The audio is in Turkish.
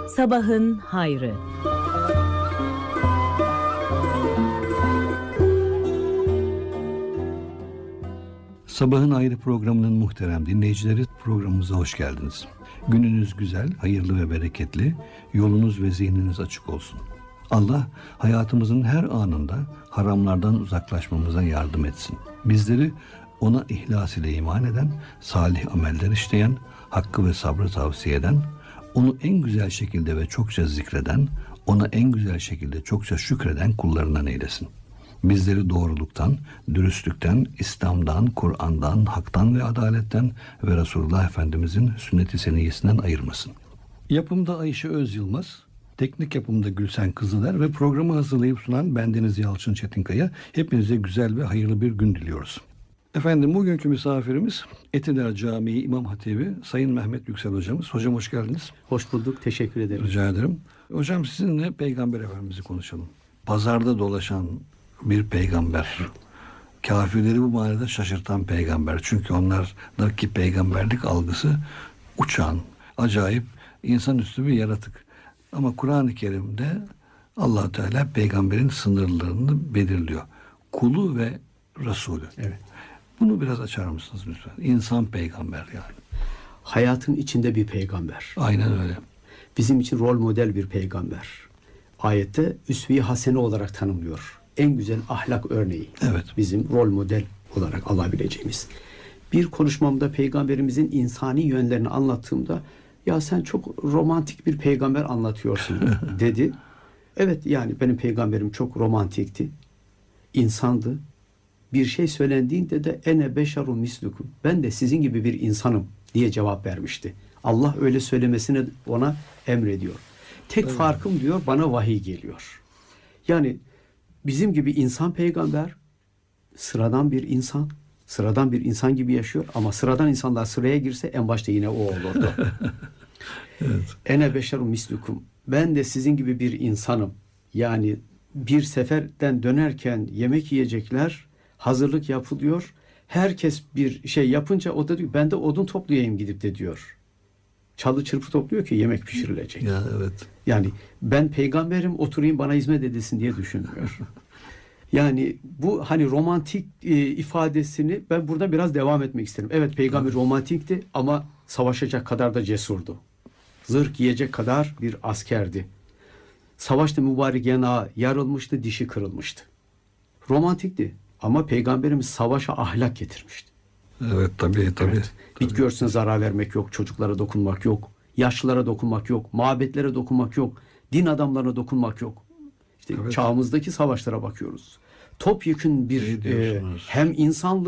Sabahın hayrı. Sabahın Hayrı programının muhterem dinleyicileri, programımıza hoş geldiniz. Gününüz güzel, hayırlı ve bereketli, yolunuz ve zihniniz açık olsun. Allah hayatımızın her anında haramlardan uzaklaşmamıza yardım etsin. Bizleri ona ihlas ile iman eden, salih ameller işleyen, hakkı ve sabrı tavsiye eden, onu en güzel şekilde ve çokça zikreden, ona en güzel şekilde çokça şükreden kullarından eylesin. Bizleri doğruluktan, dürüstlükten, İslam'dan, Kur'an'dan, haktan ve adaletten ve Resulullah Efendimizin sünnet-i seniyyesinden ayırmasın. Yapımda Ayşe Özyılmaz, teknik yapımda Gülsen Kızıler ve programı hazırlayıp sunan bendeniz Yalçın Çetinkaya. Hepinize güzel ve hayırlı bir gün diliyoruz. Efendim, bugünkü misafirimiz Etiler Camii İmam Hatibi Sayın Mehmet Yüksel hocamız. Hocam hoş geldiniz. Hoş bulduk, teşekkür ederim. Rica ederim. Hocam, sizinle Peygamber Efendimiz'i konuşalım. Pazarda dolaşan bir peygamber. Kafirleri bu manada şaşırtan peygamber. Çünkü onlardaki peygamberlik algısı uçan, acayip, insanüstü bir yaratık. Ama Kur'an-ı Kerim'de Allah Teala peygamberin sınırlarını belirliyor. Kulu ve Resulü. Evet. Bunu biraz açar mısınız lütfen? İnsan peygamber yani. Hayatın içinde bir peygamber. Aynen öyle. Bizim için rol model bir peygamber. Ayette üsve-i hasene olarak tanımlıyor. En güzel ahlak örneği. Evet. Bizim rol model olarak alabileceğimiz. Bir konuşmamda peygamberimizin insani yönlerini anlattığımda, ya sen çok romantik bir peygamber anlatıyorsun dedi. Evet, yani benim peygamberim çok romantikti. İnsandı. Bir şey söylendiğinde de ene beşerun mislukum, ben de sizin gibi bir insanım diye cevap vermişti. Allah öyle söylemesini ona emrediyor. Tek farkım diyor, bana vahiy geliyor. Yani bizim gibi insan peygamber, sıradan bir insan, sıradan bir insan gibi yaşıyor ama sıradan insanlar sıraya girse en başta yine o olurdu. Evet. Ene beşerun mislukum, ben de sizin gibi bir insanım. Yani bir seferden dönerken yemek yiyecekler, hazırlık yapılıyor. Herkes bir şey yapınca o da diyor, ben de odun toplayayım gidip de diyor. Çalı çırpı topluyor ki yemek pişirilecek. Ya, evet. Yani ben peygamberim, oturayım bana hizmet edilsin diye düşünmüyor. Yani bu hani romantik ifadesini ben burada biraz devam etmek isterim. Evet, peygamber romantikti ama savaşacak kadar da cesurdu. Zırh giyecek kadar bir askerdi. Savaşta mübarek yanağı yarılmıştı, dişi kırılmıştı. Romantikti ama peygamberimiz savaşa ahlak getirmişti. Evet, tabii. Evet. Bitki örtüsüne zarar vermek yok, çocuklara dokunmak yok, yaşlılara dokunmak yok, mabetlere dokunmak yok, din adamlarına dokunmak yok. İşte çağımızdaki savaşlara bakıyoruz. Topyekün bir hem insanlık